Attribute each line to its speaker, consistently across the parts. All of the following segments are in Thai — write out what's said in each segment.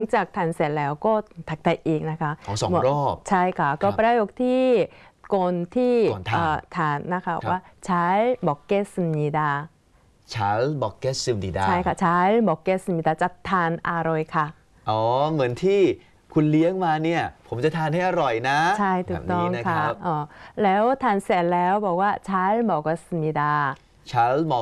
Speaker 1: จากทานเสร็จแล้วก็ทักทายอีกนะคะ
Speaker 2: 2 รอบ
Speaker 1: ใช่ค่ะก็ประโยคที่ก่อนที่ทานนะคะว่า잘 먹겠습니다
Speaker 2: 잘 먹겠습니다
Speaker 1: ใช่ค่ะ잘 먹겠습니다จะทานอร่อยค่ะ
Speaker 2: เหมือนที่คุณเลี้ยงมาเนี่ยผมจะทานให้อร่อยนะ
Speaker 1: ใช่ถูกต้องค่ะแล้วทานเสร็จแล้วบอกว่า잘 먹었습니다
Speaker 2: 잘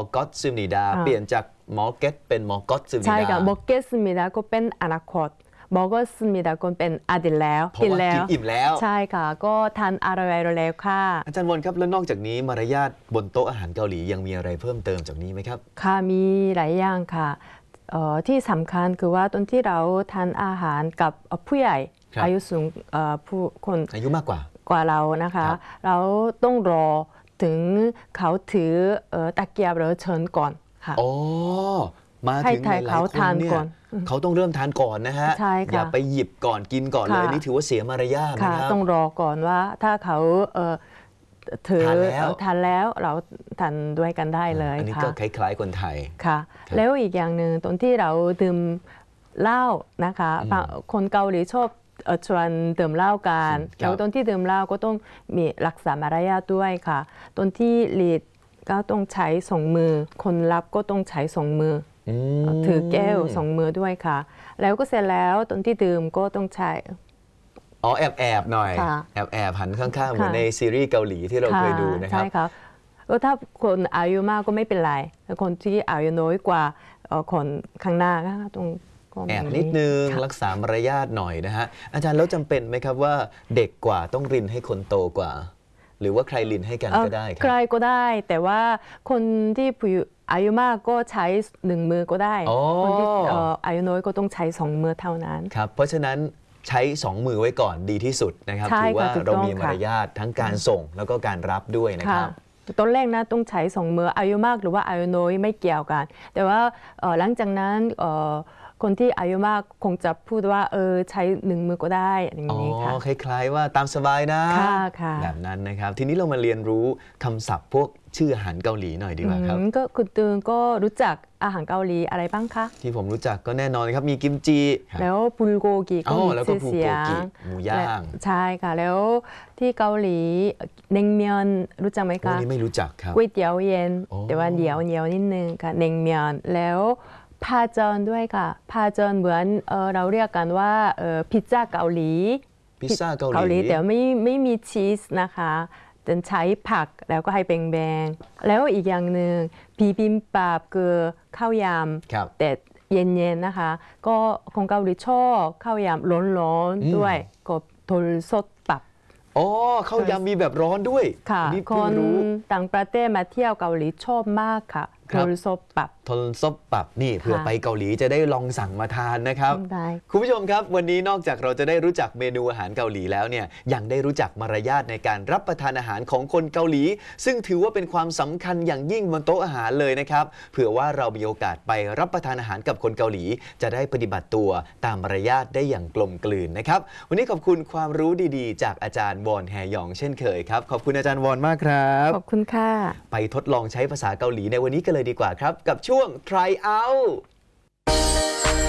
Speaker 2: 먹었습니다เปลี่ยนจาก먹겠เป็น먹었습니다
Speaker 1: ใช่ค่ะ먹겠습니다ก็เป็นอนาคต먹었습니다ก็เป็นอดีตแล้ว
Speaker 2: กินแล้วอิ่มแล้ว
Speaker 1: ใช่ค่ะก็ทานอร่อยแล้วค่ะ
Speaker 2: อาจารย์วอนครับแล้วนอกจากนี้มารยาทบนโต๊ะอาหารเกาหลียังมีอะไรเพิ่มเติมจากนี้ไหมครับ
Speaker 1: ค่ะมีหลายอย่างค่ะที่สำคัญคือว่าตอนที่เราทานอาหารกับผู้ใหญ่อายุสูงผู้คน
Speaker 2: อายุมากก
Speaker 1: ว่าเรานะคะเราต้องรอถึงเขาถือตะเกียบหรือช้อนก่อนค่ะ
Speaker 2: มาถึงหลายคนเนี่ยเขาต้องเริ่มทานก่อนนะฮะอย่าไปหยิบก่อนกินก่อนเลยนี่ถือว่าเสียมารยาทนะครับ
Speaker 1: ต้องรอก่อนว่าถ้าเขาถือทานแล้วเราทานด้วยกันได้เลย
Speaker 2: อันนี้ก็คล้ายๆคนไทย
Speaker 1: ค่ะแล้วอีกอย่างหนึ่งตอนที่เราดื่มเหล้านะคะคนเกาหลีชอบชวนดื่มเหล้ากันแล้วตอนที่ดื่มเหล้าก็ต้องมีรักษามารยาทด้วยค่ะตอนที่ลีดก็ต้องใช้2 มือคนรับก็ต้องใช้2 มือถือแก้ว2 มือด้วยค่ะแล้วก็เสร็จแล้วตอนที่ดื่มก็ต้องใช้
Speaker 2: แอบหน่อยแอบหันข้างๆเหมือนในซีรีส์เกาหลีที่เราเคยดูนะครับ
Speaker 1: ใช่ครับถ้าคนอายุมากก็ไม่เป็นไรแต่คนที่อายุน้อยกว่าคนข้างหน้าก็ต้อง
Speaker 2: แอบนิดนึงรักษามารยาทหน่อยนะฮะอาจารย์แล้วจำเป็นไหมครับว่าเด็กกว่าต้องรินให้คนโตกว่าหรือว่าใครรินให้กันก็ได้ครับ
Speaker 1: ใครก็ได้แต่ว่าคนที่อายุมากก็ใช้1 มือก็ได้คนที่อายุน้อยก็ต้องใช้2 มือเท่านั้น
Speaker 2: ครับเพราะฉะนั้นใช้2 มือไว้ก่อนดีที่สุดนะครับถือว่าเรามีมารยาททั้งการส่งแล้วก็การรับด้วยนะครับ
Speaker 1: ตอนแรกนะต้องใช้2 มืออายุมากหรือว่าอายุน้อยไม่เกี่ยวกันแต่ว่าหลังจากนั้นคนที่อายุมากคงจะพูดว่าใช้1 มือก็ได้อย่างนี้ค่ะ
Speaker 2: คล้ายๆว่าตามสบายนะแบบนั้นนะครับทีนี้เรามาเรียนรู้คำศัพท์พวกชื่ออาหารเกาหลีหน่อยดีกว่าครับ
Speaker 1: ก็คุณตือนก็รู้จักอาหารเกาหลีอะไรบ้างคะ
Speaker 2: ที่ผมรู้จักก็แน่นอนครับมีกิมจิ
Speaker 1: แล้วบุลโกกิก็มีชื่อเสียง
Speaker 2: หมูย่าง
Speaker 1: ใช่ค่ะแล้วที่เกาหลีเนงเมียนรู้จักไหมคะ
Speaker 2: นี่ไม่รู้จักครับ
Speaker 1: ก๋วยเตี๋ยวเย็นแต่ว่าเหนียวนิดนึงค่ะเนงเมียนแล้วพาจอนด้วยค่ะพาจอนเหมือนเราเรียกกันว่าพิซซ่าเกาหลีแต่ไม่มีชีสนะคะจะใช้ผักแล้วก็ให้แบงๆแล้วอีกอย่างหนึ่งบิบิมบับคือข้าวยำแต่เย็นๆนะคะก็คนเกาหลีชอบข้าวยำร้อนๆด้วยก็โทรสดปับ
Speaker 2: ข้าวยำมีแบบร้อนด้วย
Speaker 1: ค่ะคนต่างประเทศมาเที่ยวเกาหลีชอบมากค่ะโทรซบปับ
Speaker 2: นี่เผื่อไปเกาหลีจะได้ลองสั่งมาทานนะครับคุณผู้ชมครับวันนี้นอกจากเราจะได้รู้จักเมนูอาหารเกาหลีแล้วเนี่ยยังได้รู้จักมารยาทในการรับประทานอาหารของคนเกาหลีซึ่งถือว่าเป็นความสำคัญอย่างยิ่งบนโต๊ะอาหารเลยนะครับเผื่อว่าเรามีโอกาสไปรับประทานอาหารกับคนเกาหลีจะได้ปฏิบัติตัวตามมารยาทได้อย่างกลมกลืนนะครับวันนี้ขอบคุณความรู้ดีๆจากอาจารย์วอนแฮยองเช่นเคยครับขอบคุณอาจารย์วอนมากครับ
Speaker 1: ขอบคุณค่ะ
Speaker 2: ไปทดลองใช้ภาษาเกาหลีในวันนี้กันเลยดีกว่าครับกับช่วง Try Out